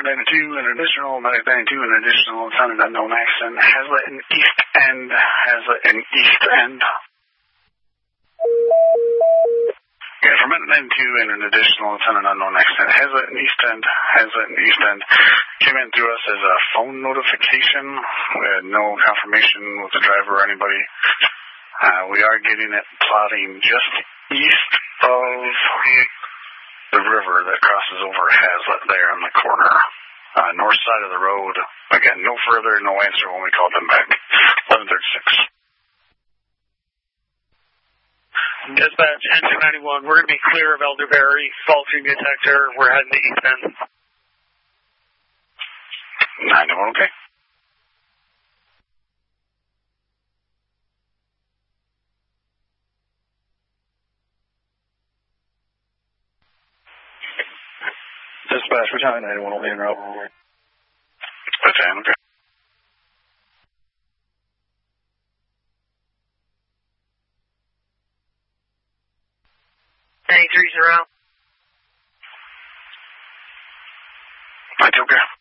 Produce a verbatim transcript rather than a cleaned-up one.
ninety-two, an additional nine ninety-two, an additional sound unknown accent. Hazlet in East End. Hazlet in East End. Yeah, from ninety-two and an additional sound unknown accent. Hazlet in East End. Hazlet in East End. Came in through us as a phone notification. We had no confirmation with the driver or anybody. Uh, we are getting it plotting just east of the river that crosses over Hazlet there on the corner. Uh, north side of the road. Again, no further, no answer when we called them back. eleven thirty-six. Dispatch, N two ninety-one, we're going to be clear of Elderberry, faulty detector, we're heading to East End. ninety-one, okay. Dispatch, Battalion ninety-one will be en route. Battalion, okay. ninety-three zero. That's okay.